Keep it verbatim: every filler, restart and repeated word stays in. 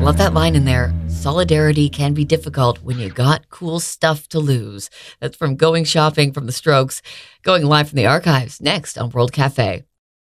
Love that line in there. Solidarity can be difficult when you got cool stuff to lose. That's from Going Shopping from The Strokes. Going live from the archives next on World Cafe.